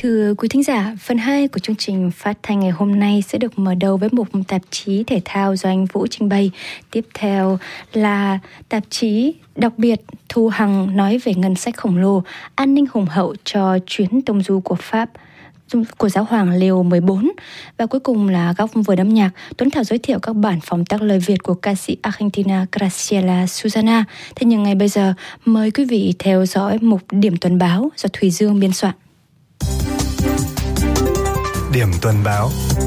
Thưa quý thính giả, phần 2 của chương trình phát thanh ngày hôm nay sẽ được mở đầu với một tạp chí thể thao do anh Vũ trình bày. Tiếp theo là tạp chí đặc biệt Thu Hằng nói về ngân sách khổng lồ, an ninh hùng hậu cho chuyến tông du của Pháp của giáo hoàng Leo 14. Và cuối cùng là góc vườn âm nhạc, Tuấn Thảo giới thiệu các bản phóng tác lời Việt của ca sĩ Argentina Graciela Susana. Thế nhưng ngay bây giờ, mời quý vị theo dõi mục Điểm tuần báo do Thùy Dương biên soạn. Điểm tuần báo.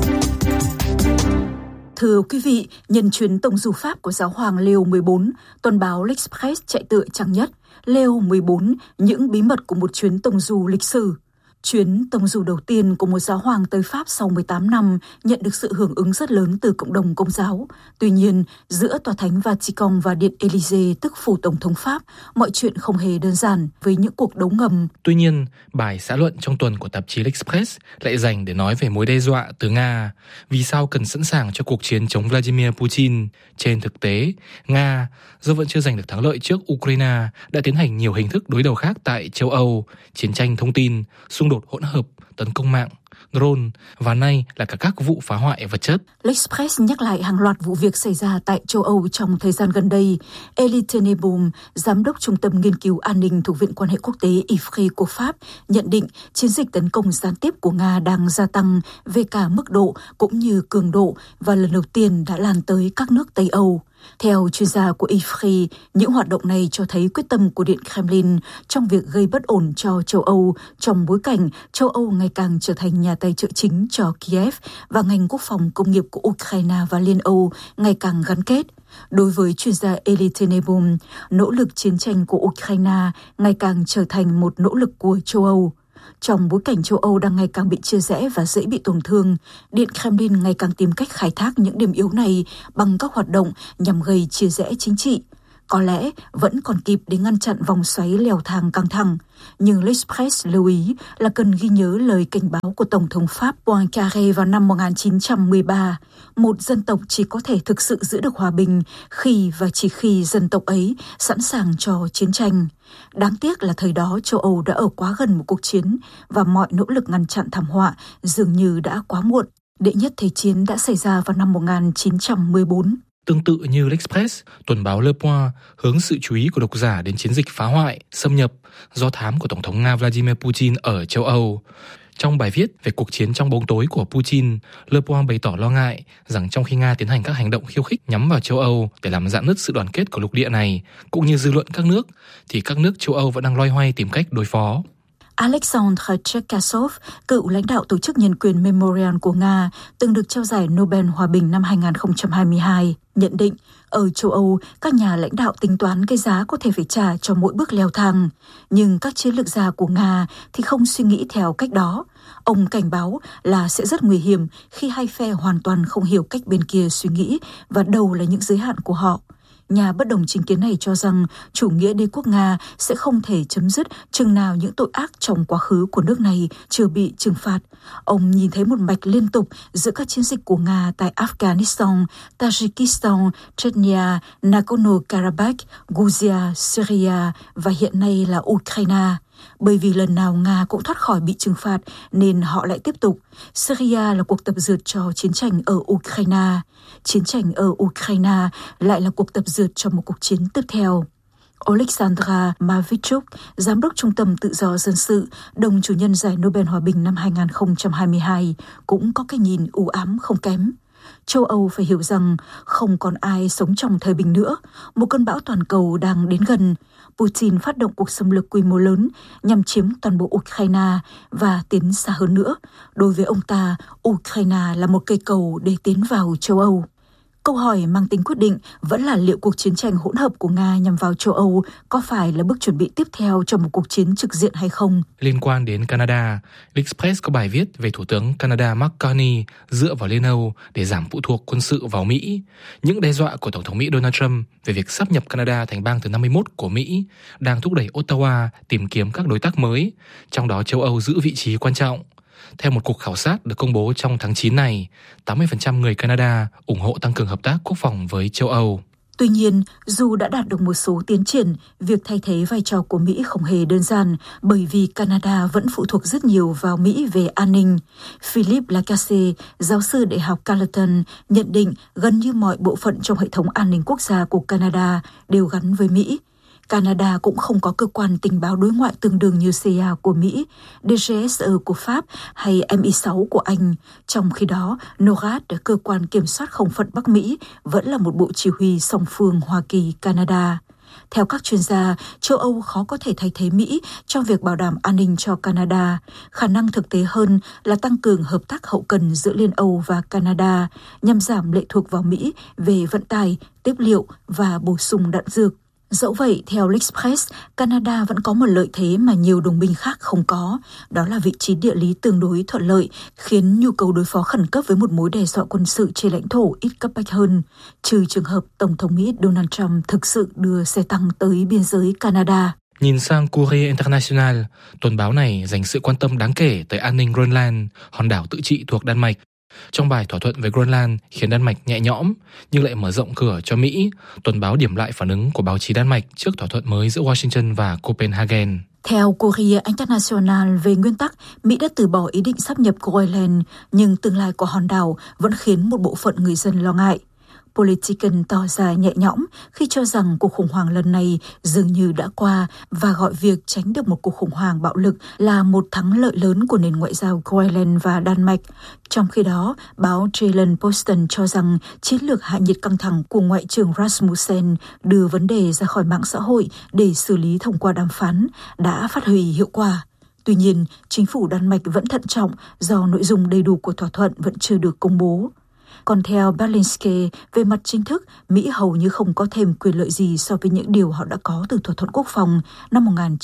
Thưa quý vị, nhân chuyến tông du Pháp của giáo hoàng Leo 14, tuần báo L'Express chạy tựa trang nhất Leo 14, những bí mật của một chuyến tông du lịch sử. Chuyến tông du đầu tiên của một giáo hoàng tới Pháp sau 18 năm nhận được sự hưởng ứng rất lớn từ cộng đồng Công giáo. Tuy nhiên, giữa Tòa Thánh Vatican và Điện Élysée, tức phủ Tổng thống Pháp, mọi chuyện không hề đơn giản với những cuộc đấu ngầm. Tuy nhiên, bài xã luận trong tuần của tạp chí L'Express lại dành để nói về mối đe dọa từ Nga. Vì sao cần sẵn sàng cho cuộc chiến chống Vladimir Putin? Trên thực tế, Nga, do vẫn chưa giành được thắng lợi trước Ukraine, đã tiến hành nhiều hình thức đối đầu khác tại châu Âu, chiến tranh thông tin, xung đột hỗn hợp, tấn công mạng, drone và nay là cả các vụ phá hoại vật chất. L'Express nhắc lại hàng loạt vụ việc xảy ra tại châu Âu trong thời gian gần đây. Elie Tenenbaum, giám đốc Trung tâm Nghiên cứu An ninh thuộc Viện Quan hệ Quốc tế IFRI của Pháp, nhận định chiến dịch tấn công gián tiếp của Nga đang gia tăng về cả mức độ cũng như cường độ và lần đầu tiên đã lan tới các nước Tây Âu. Theo chuyên gia của IFRI, những hoạt động này cho thấy quyết tâm của Điện Kremlin trong việc gây bất ổn cho châu Âu trong bối cảnh châu Âu ngày càng trở thành nhà tài trợ chính cho Kiev và ngành quốc phòng công nghiệp của Ukraine và Liên Âu ngày càng gắn kết. Đối với chuyên gia Elie Tenenbaum, nỗ lực chiến tranh của Ukraine ngày càng trở thành một nỗ lực của châu Âu. Trong bối cảnh châu Âu đang ngày càng bị chia rẽ và dễ bị tổn thương, Điện Kremlin ngày càng tìm cách khai thác những điểm yếu này bằng các hoạt động nhằm gây chia rẽ chính trị. Có lẽ vẫn còn kịp để ngăn chặn vòng xoáy leo thang căng thẳng, nhưng L'Express lưu ý là cần ghi nhớ lời cảnh báo của Tổng thống Pháp Poincaré vào năm 1913. Một dân tộc chỉ có thể thực sự giữ được hòa bình khi và chỉ khi dân tộc ấy sẵn sàng cho chiến tranh. Đáng tiếc là thời đó châu Âu đã ở quá gần một cuộc chiến và mọi nỗ lực ngăn chặn thảm họa dường như đã quá muộn. Đệ nhất Thế chiến đã xảy ra vào năm 1914. Tương tự như L'Express, tuần báo Le Point hướng sự chú ý của độc giả đến chiến dịch phá hoại, xâm nhập, do thám của Tổng thống Nga Vladimir Putin ở châu Âu. Trong bài viết về cuộc chiến trong bóng tối của Putin, Le Point bày tỏ lo ngại rằng trong khi Nga tiến hành các hành động khiêu khích nhắm vào châu Âu để làm rạn nứt sự đoàn kết của lục địa này, cũng như dư luận các nước, thì các nước châu Âu vẫn đang loay hoay tìm cách đối phó. Alexander Cherkasov, cựu lãnh đạo tổ chức nhân quyền Memorial của Nga, từng được trao giải Nobel Hòa bình năm 2022, nhận định ở châu Âu, các nhà lãnh đạo tính toán cái giá có thể phải trả cho mỗi bước leo thang. Nhưng các chiến lược gia của Nga thì không suy nghĩ theo cách đó. Ông cảnh báo là sẽ rất nguy hiểm khi hai phe hoàn toàn không hiểu cách bên kia suy nghĩ và đâu là những giới hạn của họ. Nhà bất đồng chính kiến này cho rằng chủ nghĩa đế quốc Nga sẽ không thể chấm dứt chừng nào những tội ác trong quá khứ của nước này chưa bị trừng phạt. Ông nhìn thấy một mạch liên tục giữa các chiến dịch của Nga tại Afghanistan, Tajikistan, Chechnya, Nagorno-Karabakh, Georgia, Syria và hiện nay là Ukraine. Bởi vì lần nào Nga cũng thoát khỏi bị trừng phạt nên họ lại tiếp tục. Syria là cuộc tập dượt cho chiến tranh ở Ukraine. Chiến tranh ở Ukraine lại là cuộc tập dượt cho một cuộc chiến tiếp theo. Alexandra Mavichuk, giám đốc Trung tâm Tự do Dân sự, đồng chủ nhân giải Nobel Hòa bình năm 2022, cũng có cái nhìn u ám không kém. Châu Âu phải hiểu rằng không còn ai sống trong thời bình nữa. Một cơn bão toàn cầu đang đến gần. Putin phát động cuộc xâm lược quy mô lớn nhằm chiếm toàn bộ Ukraine và tiến xa hơn nữa. Đối với ông ta, Ukraine là một cây cầu để tiến vào châu Âu. Câu hỏi mang tính quyết định vẫn là liệu cuộc chiến tranh hỗn hợp của Nga nhằm vào châu Âu có phải là bước chuẩn bị tiếp theo cho một cuộc chiến trực diện hay không? Liên quan đến Canada, L'Express có bài viết về Thủ tướng Canada Mark Carney dựa vào Liên Âu để giảm phụ thuộc quân sự vào Mỹ. Những đe dọa của Tổng thống Mỹ Donald Trump về việc sáp nhập Canada thành bang thứ 51 của Mỹ đang thúc đẩy Ottawa tìm kiếm các đối tác mới, trong đó châu Âu giữ vị trí quan trọng. Theo một cuộc khảo sát được công bố trong tháng 9 này, 80% người Canada ủng hộ tăng cường hợp tác quốc phòng với châu Âu. Tuy nhiên, dù đã đạt được một số tiến triển, việc thay thế vai trò của Mỹ không hề đơn giản bởi vì Canada vẫn phụ thuộc rất nhiều vào Mỹ về an ninh. Philippe Lacasse, giáo sư Đại học Carleton, nhận định gần như mọi bộ phận trong hệ thống an ninh quốc gia của Canada đều gắn với Mỹ. Canada cũng không có cơ quan tình báo đối ngoại tương đương như CIA của Mỹ, DGSE của Pháp hay MI6 của Anh. Trong khi đó, NORAD, cơ quan kiểm soát không phận Bắc Mỹ, vẫn là một bộ chỉ huy song phương Hoa Kỳ-Canada. Theo các chuyên gia, châu Âu khó có thể thay thế Mỹ trong việc bảo đảm an ninh cho Canada. Khả năng thực tế hơn là tăng cường hợp tác hậu cần giữa Liên Âu và Canada nhằm giảm lệ thuộc vào Mỹ về vận tải, tiếp liệu và bổ sung đạn dược. Dẫu vậy, theo L'Express, Canada vẫn có một lợi thế mà nhiều đồng minh khác không có, đó là vị trí địa lý tương đối thuận lợi, khiến nhu cầu đối phó khẩn cấp với một mối đe dọa quân sự trên lãnh thổ ít cấp bách hơn, trừ trường hợp Tổng thống Mỹ Donald Trump thực sự đưa xe tăng tới biên giới Canada. Nhìn sang Courrier International, tuần báo này dành sự quan tâm đáng kể tới an ninh Greenland, hòn đảo tự trị thuộc Đan Mạch. Trong bài thỏa thuận với Greenland khiến Đan Mạch nhẹ nhõm nhưng lại mở rộng cửa cho Mỹ, tuần báo điểm lại phản ứng của báo chí Đan Mạch trước thỏa thuận mới giữa Washington và Copenhagen. Theo Courrier International, về nguyên tắc, Mỹ đã từ bỏ ý định sáp nhập Groenland, nhưng tương lai của hòn đảo vẫn khiến một bộ phận người dân lo ngại. Politiken tỏ ra nhẹ nhõm khi cho rằng cuộc khủng hoảng lần này dường như đã qua và gọi việc tránh được một cuộc khủng hoảng bạo lực là một thắng lợi lớn của nền ngoại giao Groenland và Đan Mạch. Trong khi đó, báo Jyllands-Posten cho rằng chiến lược hạ nhiệt căng thẳng của Ngoại trưởng Rasmussen đưa vấn đề ra khỏi mạng xã hội để xử lý thông qua đàm phán đã phát huy hiệu quả. Tuy nhiên, chính phủ Đan Mạch vẫn thận trọng do nội dung đầy đủ của thỏa thuận vẫn chưa được công bố. Còn theo Berlingske, về mặt chính thức, Mỹ hầu như không có thêm quyền lợi gì so với những điều họ đã có từ thỏa thuận quốc phòng năm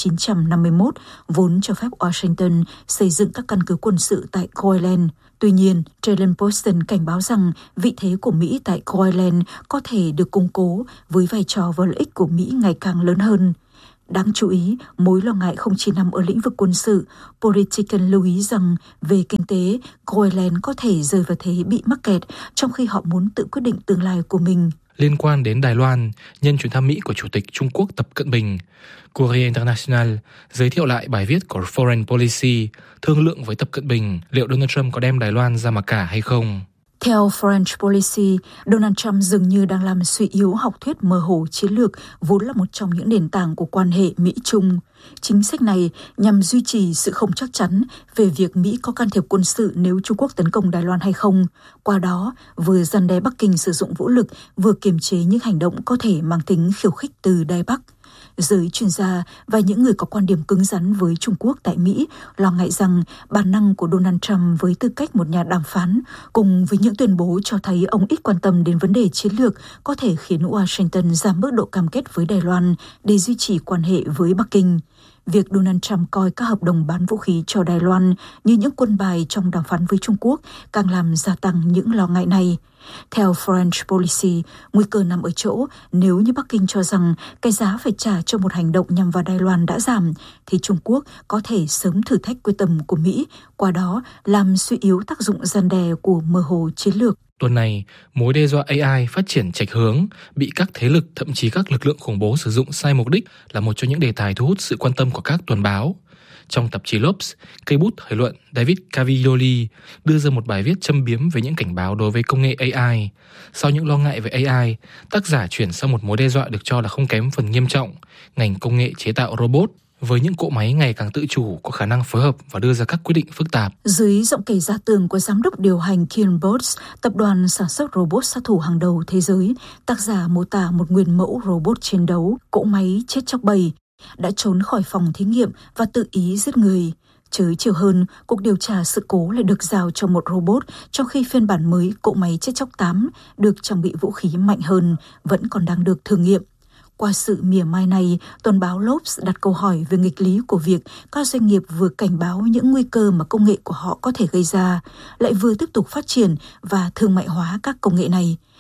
1951, vốn cho phép Washington xây dựng các căn cứ quân sự tại Groenland. Tuy nhiên, Jyllands-Posten cảnh báo rằng vị thế của Mỹ tại Groenland có thể được củng cố với vai trò và lợi ích của Mỹ ngày càng lớn hơn. Đáng chú ý, mối lo ngại không chỉ nằm ở lĩnh vực quân sự. Politiken lưu ý rằng về kinh tế, Groenland có thể rơi vào thế bị mắc kẹt trong khi họ muốn tự quyết định tương lai của mình. Liên quan đến Đài Loan, nhân chuyến thăm Mỹ của Chủ tịch Trung Quốc Tập Cận Bình, Courrier International giới thiệu lại bài viết của Foreign Policy, thương lượng với Tập Cận Bình liệu Donald Trump có đem Đài Loan ra mặc cả hay không. Theo Foreign Policy, Donald Trump dường như đang làm suy yếu học thuyết mơ hồ chiến lược vốn là một trong những nền tảng của quan hệ Mỹ-Trung. Chính sách này nhằm duy trì sự không chắc chắn về việc Mỹ có can thiệp quân sự nếu Trung Quốc tấn công Đài Loan hay không, qua đó vừa răn đe Bắc Kinh sử dụng vũ lực, vừa kiềm chế những hành động có thể mang tính khiêu khích từ Đài Bắc. Giới chuyên gia và những người có quan điểm cứng rắn với Trung Quốc tại Mỹ lo ngại rằng bản năng của Donald Trump với tư cách một nhà đàm phán cùng với những tuyên bố cho thấy ông ít quan tâm đến vấn đề chiến lược có thể khiến Washington giảm mức độ cam kết với Đài Loan để duy trì quan hệ với Bắc Kinh. Việc Donald Trump coi các hợp đồng bán vũ khí cho Đài Loan như những quân bài trong đàm phán với Trung Quốc càng làm gia tăng những lo ngại này. Theo Foreign Policy, nguy cơ nằm ở chỗ nếu như Bắc Kinh cho rằng cái giá phải trả cho một hành động nhằm vào Đài Loan đã giảm, thì Trung Quốc có thể sớm thử thách quyết tâm của Mỹ, qua đó làm suy yếu tác dụng răn đe của mơ hồ chiến lược. Tuần này, mối đe dọa AI phát triển chệch hướng, bị các thế lực, thậm chí các lực lượng khủng bố sử dụng sai mục đích là một trong những đề tài thu hút sự quan tâm của các tuần báo. Trong tạp chí Lopes, cây bút thời luận David Caviglioli đưa ra một bài viết châm biếm về những cảnh báo đối với công nghệ AI. Sau những lo ngại về AI, tác giả chuyển sang một mối đe dọa được cho là không kém phần nghiêm trọng, ngành công nghệ chế tạo robot, với những cỗ máy ngày càng tự chủ có khả năng phối hợp và đưa ra các quyết định phức tạp. Dưới giọng kể ra tường của giám đốc điều hành Killbots, tập đoàn sản xuất robot sát thủ hàng đầu thế giới, tác giả mô tả một nguyên mẫu robot chiến đấu, cỗ máy chết chóc bầy, đã trốn khỏi phòng thí nghiệm và tự ý giết người. Trớ trêu hơn, cuộc điều tra sự cố lại được giao cho một robot, trong khi phiên bản mới cỗ máy chết chóc 8 được trang bị vũ khí mạnh hơn, vẫn còn đang được thử nghiệm. Qua sự mỉa mai này, tuần báo Lopes đặt câu hỏi về nghịch lý của việc các doanh nghiệp vừa cảnh báo những nguy cơ mà công nghệ của họ có thể gây ra, lại vừa tiếp tục phát triển và thương mại hóa các công nghệ này.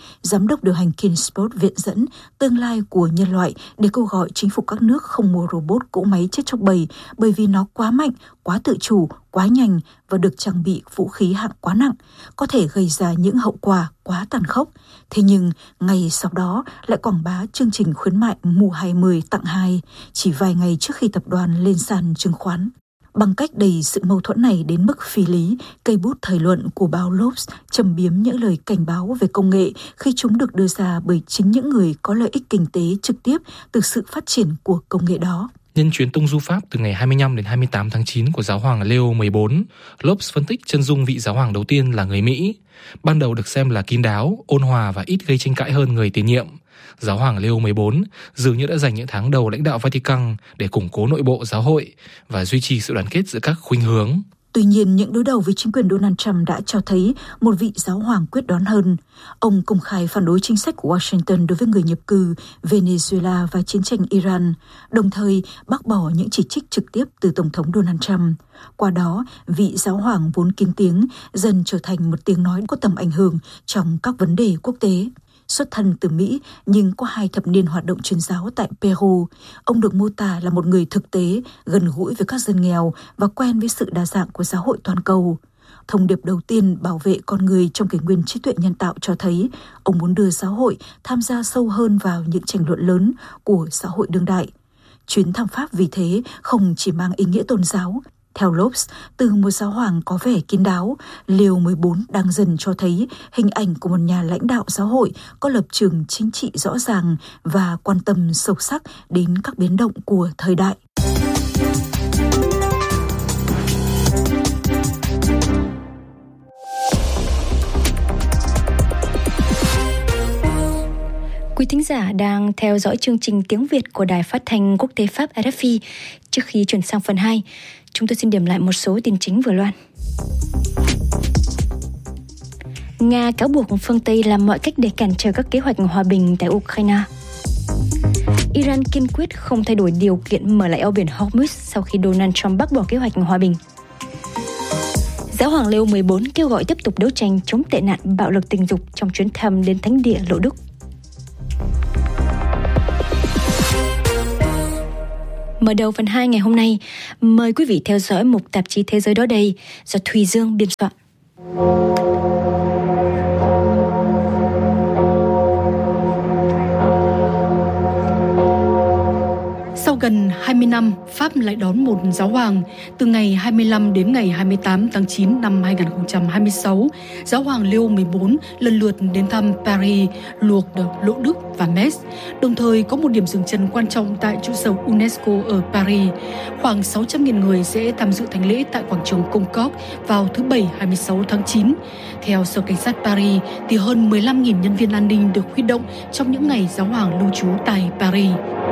Giám đốc điều hành Kingsport viện dẫn tương lai của nhân loại để kêu gọi chính phủ các nước không mua robot cỗ máy chết chóc bầy bởi vì nó quá mạnh, quá tự chủ, quá nhanh và được trang bị vũ khí hạng quá nặng, có thể gây ra những hậu quả quá tàn khốc. Thế nhưng, ngày sau đó lại quảng bá chương trình khuyến mại mua 20 tặng 2, chỉ vài ngày trước khi tập đoàn lên sàn chứng khoán. Bằng cách đẩy sự mâu thuẫn này đến mức phi lý, cây bút thời luận của báo Lobs trầm biếm những lời cảnh báo về công nghệ khi chúng được đưa ra bởi chính những người có lợi ích kinh tế trực tiếp từ sự phát triển của công nghệ đó. Nhân chuyến tông du Pháp từ ngày 25 đến 28 tháng 9 của giáo hoàng Leo 14, Lobs phân tích chân dung vị giáo hoàng đầu tiên là người Mỹ. Ban đầu được xem là kín đáo, ôn hòa và ít gây tranh cãi hơn người tiền nhiệm. Giáo hoàng Leo 14 dường như đã dành những tháng đầu lãnh đạo Vatican để củng cố nội bộ giáo hội và duy trì sự đoàn kết giữa các khuynh hướng. Tuy nhiên, những đối đầu với chính quyền Donald Trump đã cho thấy một vị giáo hoàng quyết đoán hơn. Ông công khai phản đối chính sách của Washington đối với người nhập cư, Venezuela và chiến tranh Iran, đồng thời bác bỏ những chỉ trích trực tiếp từ Tổng thống Donald Trump. Qua đó, vị giáo hoàng vốn kín tiếng dần trở thành một tiếng nói có tầm ảnh hưởng trong các vấn đề quốc tế. Xuất thân từ Mỹ nhưng có 2 thập niên hoạt động truyền giáo tại Peru, ông được mô tả là một người thực tế, gần gũi với các dân nghèo và quen với sự đa dạng của giáo hội toàn cầu. Thông điệp đầu tiên bảo vệ con người trong kỷ nguyên trí tuệ nhân tạo cho thấy ông muốn đưa giáo hội tham gia sâu hơn vào những tranh luận lớn của xã hội đương đại. Chuyến thăm Pháp vì thế không chỉ mang ý nghĩa tôn giáo. Theo Lobs, từ một giáo hoàng có vẻ kín đáo, Leo 14 đang dần cho thấy hình ảnh của một nhà lãnh đạo giáo hội có lập trường chính trị rõ ràng và quan tâm sâu sắc đến các biến động của thời đại. Quý thính giả đang theo dõi chương trình tiếng Việt của Đài Phát thanh Quốc tế Pháp RFI. Trước khi chuyển sang phần 2, chúng tôi xin điểm lại một số tin chính vừa loan. Nga cáo buộc phương Tây làm mọi cách để cản trở các kế hoạch hòa bình tại Ukraine. Iran kiên quyết không thay đổi điều kiện mở lại eo biển Hormuz sau khi Donald Trump bác bỏ kế hoạch hòa bình. Giáo hoàng Leo 14 kêu gọi tiếp tục đấu tranh chống tệ nạn bạo lực tình dục trong chuyến thăm đến thánh địa Lộ Đức. Mở đầu phần 2 ngày hôm nay, mời quý vị theo dõi mục tạp chí Thế giới đó đây do Thùy Dương biên soạn. Sau gần 20 năm, Pháp lại đón một giáo hoàng. Từ ngày 25 đến ngày 28 tháng 9 năm 2026, giáo hoàng Leo 14 lần lượt đến thăm Paris, Lourdes, Lộ Đức và Metz, đồng thời có một điểm dừng chân quan trọng tại trụ sở UNESCO ở Paris. Khoảng 600.000 người sẽ tham dự thánh lễ tại quảng trường Concorde vào thứ Bảy 26 tháng 9. Theo Sở Cảnh sát Paris, thì hơn 15.000 nhân viên an ninh được huy động trong những ngày giáo hoàng lưu trú tại Paris.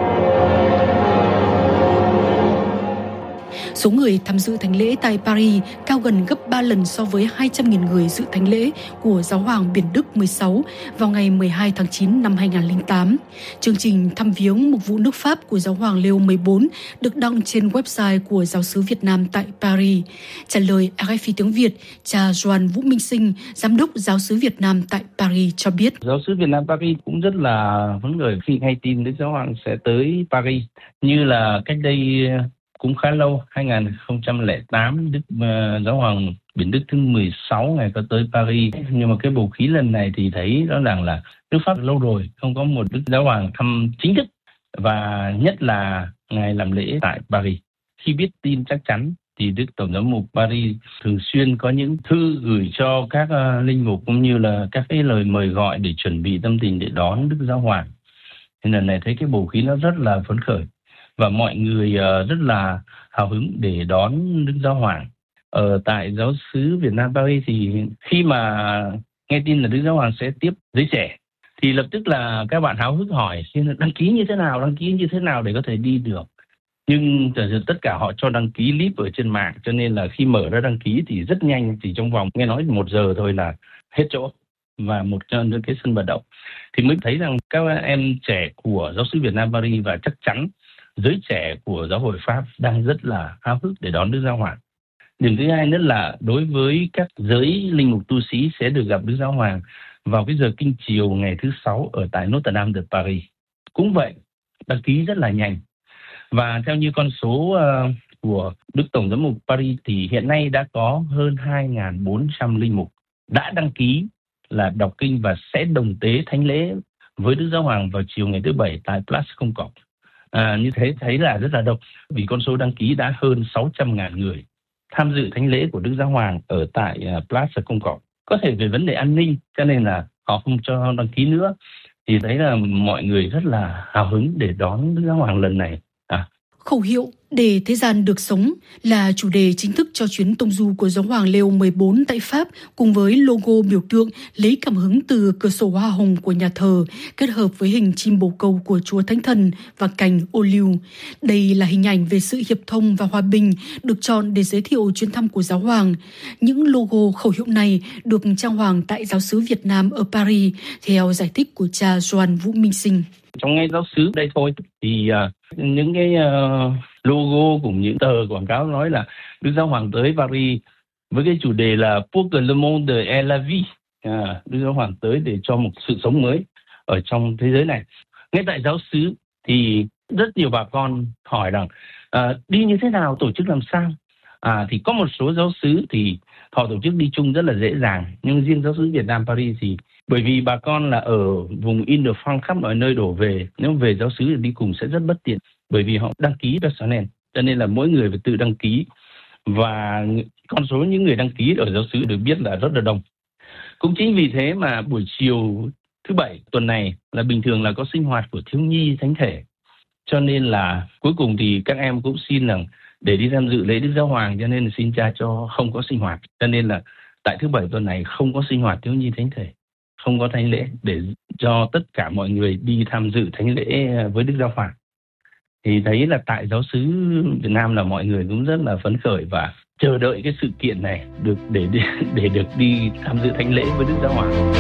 Số người tham dự thánh lễ tại Paris cao gần gấp 3 lần so với 200.000 người dự thánh lễ của giáo hoàng Biển Đức 16 vào ngày 12 tháng 9 năm 2008. Chương trình thăm viếng mục vụ nước Pháp của giáo hoàng Leo 14 được đăng trên website của giáo xứ Việt Nam tại Paris. Trả lời RFI tiếng Việt, cha Doan Vũ Minh Sinh, giám đốc giáo xứ Việt Nam tại Paris cho biết. Giáo xứ Việt Nam Paris cũng rất là phấn khởi khi nghe tin Đức Giáo hoàng sẽ tới Paris, như là cách đây cũng khá lâu, 2008, Đức Giáo hoàng Biển Đức thứ 16 ngày có tới Paris. Nhưng mà cái bầu khí lần này thì thấy rõ ràng là nước Pháp lâu rồi không có một Đức Giáo hoàng thăm chính thức, và nhất là ngài làm lễ tại Paris. Khi biết tin chắc chắn thì Đức Tổng giám mục Paris thường xuyên có những thư gửi cho các linh mục cũng như là các cái lời mời gọi để chuẩn bị tâm tình để đón Đức Giáo hoàng. Nên lần này thấy cái bầu khí nó rất là phấn khởi và mọi người rất là hào hứng để đón Đức Giáo hoàng. Tại giáo xứ Việt Nam Paris thì khi mà nghe tin là Đức Giáo hoàng sẽ tiếp giới trẻ thì lập tức là các bạn háo hức hỏi xin đăng ký như thế nào để có thể đi được. Nhưng tất cả họ cho đăng ký clip ở trên mạng, cho nên là khi mở ra đăng ký thì rất nhanh, chỉ trong vòng nghe nói 1 giờ thôi là hết chỗ và một trong cái sân vận động. Thì mới thấy rằng các em trẻ của giáo xứ Việt Nam Paris và chắc chắn giới trẻ của giáo hội Pháp đang rất là háo hức để đón Đức Giáo hoàng. Điểm thứ hai nữa là đối với các giới linh mục tu sĩ sẽ được gặp Đức Giáo hoàng, vào cái giờ kinh chiều ngày thứ Sáu ở tại Notre Dame de Paris. Cũng vậy, đăng ký rất là nhanh. Và theo như con số của Đức Tổng giám mục Paris thì hiện nay đã có hơn 2.400 linh mục đã đăng ký là đọc kinh và sẽ đồng tế thánh lễ với Đức Giáo Hoàng vào chiều ngày thứ Bảy tại Place Công Cộng. Như thế thấy là rất là đông, vì con số đăng ký đã hơn 600.000 người tham dự thánh lễ của Đức Giáo Hoàng ở tại Place Công Cộng. Có thể về vấn đề an ninh cho nên là họ không cho đăng ký nữa, thì thấy là mọi người rất là hào hứng để đón Đức Giáo Hoàng lần này. Khẩu hiệu để thế gian được sống là chủ đề chính thức cho chuyến tông du của Giáo hoàng Leo 14 tại Pháp, cùng với logo biểu tượng lấy cảm hứng từ cửa sổ hoa hồng của nhà thờ, kết hợp với hình chim bồ câu của Chúa Thánh Thần và cành ô liu. Đây là hình ảnh về sự hiệp thông và hòa bình được chọn để giới thiệu chuyến thăm của Giáo hoàng. Những logo khẩu hiệu này được trang hoàng tại Giáo xứ Việt Nam ở Paris, theo giải thích của cha Doan Vũ Minh Sinh. Trong ngay giáo xứ đây thôi thì những cái logo cùng những tờ quảng cáo nói là Đức Giáo Hoàng tới Paris với cái chủ đề là Pour que le monde ait la vie. Đức Giáo Hoàng tới để cho một sự sống mới ở trong thế giới này. Ngay tại giáo xứ thì rất nhiều bà con hỏi rằng đi như thế nào, tổ chức làm sao? Thì có một số giáo xứ thì họ tổ chức đi chung rất là dễ dàng, nhưng riêng giáo xứ Việt Nam Paris thì bởi vì bà con là ở vùng Ile-de-France khắp mọi nơi đổ về, nếu về giáo xứ thì đi cùng sẽ rất bất tiện, bởi vì họ đăng ký personnel, cho nên là mỗi người phải tự đăng ký, và con số những người đăng ký ở giáo xứ được biết là rất là đông. Cũng chính vì thế mà buổi chiều thứ Bảy tuần này là bình thường là có sinh hoạt của thiếu nhi thánh thể, cho nên là cuối cùng thì các em cũng xin rằng để đi tham dự lễ Đức Giáo Hoàng, cho nên là xin cha cho không có sinh hoạt, cho nên là tại thứ Bảy tuần này không có sinh hoạt thiếu nhi thánh thể, không có thánh lễ để cho tất cả mọi người đi tham dự thánh lễ với Đức Giáo Hoàng. Thì thấy là tại giáo xứ Việt Nam là mọi người cũng rất là phấn khởi và chờ đợi cái sự kiện này được để được đi tham dự thánh lễ với Đức Giáo Hoàng.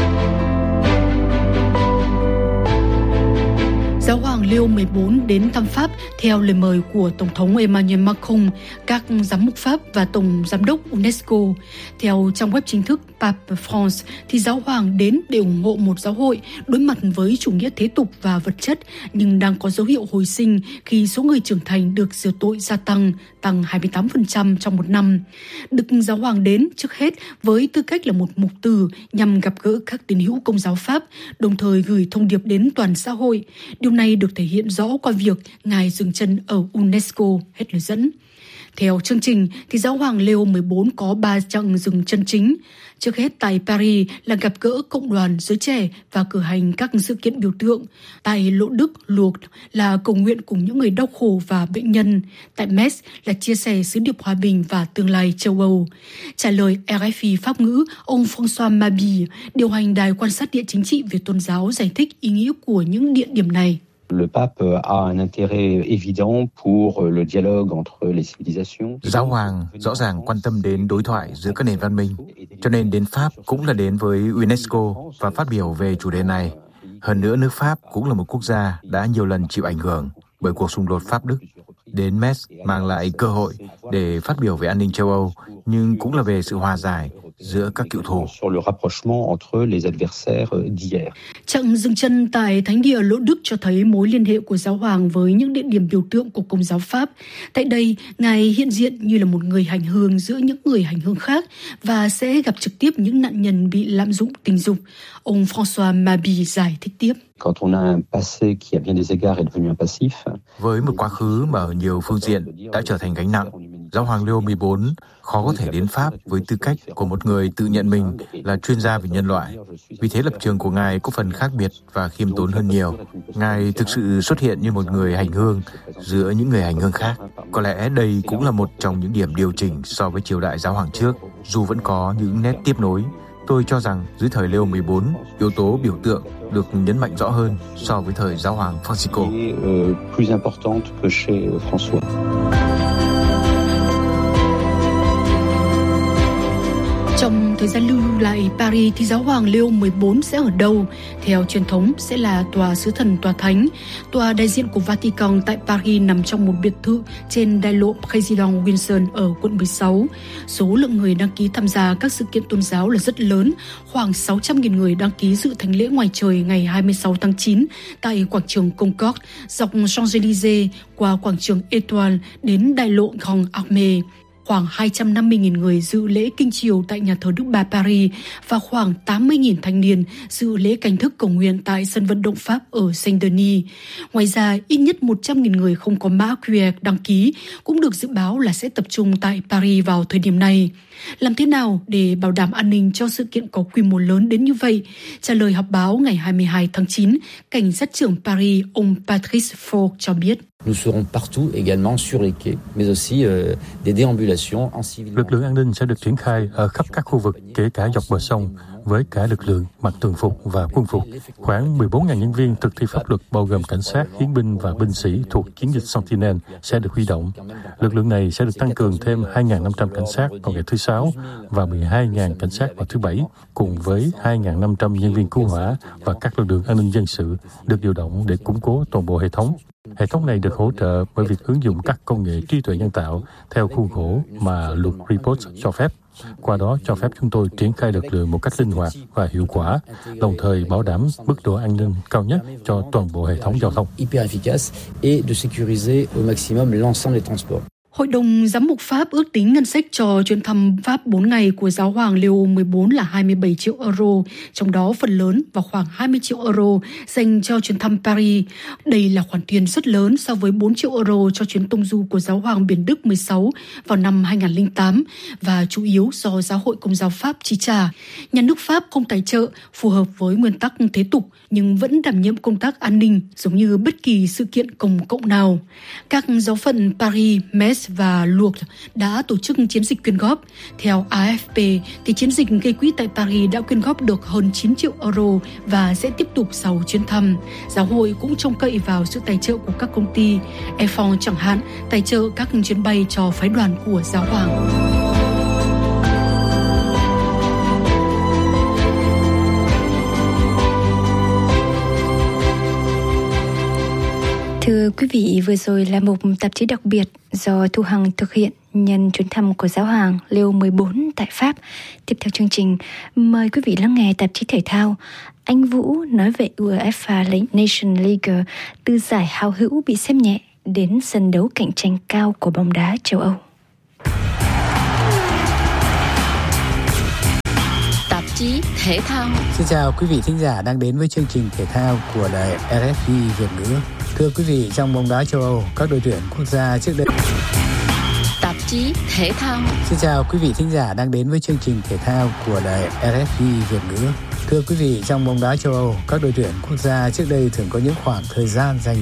Giáo hoàng Leo 14 đến thăm Pháp theo lời mời của Tổng thống Emmanuel Macron, các giám mục Pháp và Tổng giám đốc UNESCO. Theo trang web chính thức Pape France, thì Giáo hoàng đến để ủng hộ một giáo hội đối mặt với chủ nghĩa thế tục và vật chất, nhưng đang có dấu hiệu hồi sinh khi số người trưởng thành được rửa tội gia tăng 28% trong một năm. Đức Giáo hoàng đến trước hết với tư cách là một mục từ nhằm gặp gỡ các tín hữu Công giáo Pháp, đồng thời gửi thông điệp đến toàn xã hội. Điều này được thể hiện rõ qua việc Ngài dừng chân ở UNESCO, hết lời dẫn. Theo chương trình, thì Giáo hoàng Leo 14 có 3 chặng dừng chân chính. Trước hết tại Paris là gặp gỡ cộng đoàn giới trẻ và cử hành các sự kiện biểu tượng. Tại Lộ Đức, Lourdes là cầu nguyện cùng những người đau khổ và bệnh nhân. Tại Metz là chia sẻ sứ điệp hòa bình và tương lai châu Âu. Trả lời RFI Pháp ngữ, ông François Mabille, điều hành đài quan sát địa chính trị về tôn giáo, giải thích ý nghĩa của những địa điểm này. Le pape a un intérêt évident pour le dialogue entre les civilisations. Giáo hoàng rõ ràng quan tâm đến đối thoại giữa các nền văn minh, cho nên đến Pháp cũng là đến với UNESCO và phát biểu về chủ đề này. Hơn nữa, nước Pháp cũng là một quốc gia đã nhiều lần chịu ảnh hưởng bởi cuộc xung đột Pháp-Đức. Đến Metz mang lại cơ hội để phát biểu về an ninh châu Âu, nhưng cũng là về sự hòa giải giữa các cựu thù. Chặng dừng chân tại Thánh địa Lộ Đức cho thấy mối liên hệ của Giáo hoàng với những địa điểm biểu tượng của Công giáo Pháp. Tại đây, Ngài hiện diện như là một người hành hương giữa những người hành hương khác và sẽ gặp trực tiếp những nạn nhân bị lạm dụng tình dục. Ông François Mabille giải thích tiếp. Với một quá khứ mà ở nhiều phương diện đã trở thành gánh nặng, Giáo hoàng Leo 14 khó có thể đến Pháp với tư cách của một người tự nhận mình là chuyên gia về nhân loại. Vì thế lập trường của Ngài có phần khác biệt và khiêm tốn hơn nhiều. Ngài thực sự xuất hiện như một người hành hương giữa những người hành hương khác. Có lẽ đây cũng là một trong những điểm điều chỉnh so với triều đại Giáo hoàng trước, dù vẫn có những nét tiếp nối. Tôi cho rằng dưới thời Leo 14, yếu tố biểu tượng được nhấn mạnh rõ hơn so với thời Giáo hoàng Francisco. Trong thời gian lưu lại Paris thì giáo hoàng Leo 14 sẽ ở đâu? Theo truyền thống sẽ là tòa sứ thần tòa thánh. Tòa đại diện của Vatican tại Paris nằm trong một biệt thự trên đại lộ President Wilson ở quận 16. Số lượng người đăng ký tham gia các sự kiện tôn giáo là rất lớn, khoảng 600.000 người đăng ký dự thánh lễ ngoài trời ngày 26 tháng 9 tại quảng trường Concorde, dọc Champs-Élysées qua quảng trường Étoile đến đại lộ Grand Armée. Khoảng 250.000 người dự lễ kinh chiều tại nhà thờ Đức Bà Paris và khoảng 80.000 thanh niên dự lễ canh thức cầu nguyện tại sân vận động Pháp ở Saint-Denis. Ngoài ra, ít nhất 100.000 người không có mã QR đăng ký cũng được dự báo là sẽ tập trung tại Paris vào thời điểm này. Làm thế nào để bảo đảm an ninh cho sự kiện có quy mô lớn đến như vậy? Trả lời họp báo ngày 22 tháng 9, cảnh sát trưởng Paris ông Patrice Faure cho biết. Nous serons partout également sur les quais, mais aussi des déambulations en civil. Lực lượng an ninh sẽ được triển khai ở khắp các khu vực, kể cả dọc bờ sông, với cả lực lượng mặc thường phục và quân phục. Khoảng 14.000 nhân viên thực thi pháp luật bao gồm cảnh sát, hiến binh và binh sĩ thuộc chiến dịch Sentinel sẽ được huy động. Lực lượng này sẽ được tăng cường thêm 2.500 cảnh sát vào ngày thứ Sáu và 12.000 cảnh sát vào thứ Bảy, cùng với 2.500 nhân viên cứu hỏa và các lực lượng an ninh dân sự được điều động để củng cố toàn bộ hệ thống. Hệ thống này được hỗ trợ bởi việc ứng dụng các công nghệ trí tuệ nhân tạo theo khuôn khổ mà luật Report cho phép. Qua đó cho phép chúng tôi triển khai lực lượng một cách linh hoạt và hiệu quả, đồng thời bảo đảm mức độ an ninh cao nhất cho toàn bộ hệ thống giao thông. Hội đồng Giám mục Pháp ước tính ngân sách cho chuyến thăm Pháp 4 ngày của giáo hoàng Leo 14 là 27 triệu euro, trong đó phần lớn và khoảng 20 triệu euro dành cho chuyến thăm Paris. Đây là khoản tiền rất lớn so với 4 triệu euro cho chuyến tông du của giáo hoàng Biển Đức 16 vào năm 2008 và chủ yếu do Giáo hội Công giáo Pháp chi trả. Nhà nước Pháp không tài trợ, phù hợp với nguyên tắc thế tục nhưng vẫn đảm nhiệm công tác an ninh giống như bất kỳ sự kiện công cộng nào. Các giáo phận Paris, Metz và Lourdes đã tổ chức chiến dịch quyên góp. Theo AFP, thì chiến dịch gây quỹ tại Paris đã quyên góp được hơn 9 triệu euro và sẽ tiếp tục sau chuyến thăm. Giáo hội cũng trông cậy vào sự tài trợ của các công ty. Air France chẳng hạn tài trợ các chuyến bay cho phái đoàn của giáo hoàng. Thưa quý vị, vừa rồi là một tạp chí đặc biệt do Thu Hằng thực hiện nhân chuyến thăm của giáo hoàng Leo 14 tại Pháp. Tiếp theo chương trình, mời quý vị lắng nghe tạp chí thể thao. Anh Vũ nói về UEFA Nation League, từ giải hào hữu bị xem nhẹ đến sân đấu cạnh tranh cao của bóng đá châu Âu. Tạp chí thể thao. Xin chào quý vị thính giả đang đến với chương trình thể thao của đài RFI Việt ngữ. Thưa quý vị, trong bóng đá châu Âu, các đội tuyển quốc gia trước đây. Tạp chí thể thao. Xin chào quý vị thính giả đang đến với chương trình thể thao của đài RFI Việt ngữ. Thưa quý vị, trong bóng đá châu Âu, các đội tuyển quốc gia trước đây thường có những khoảng thời gian dành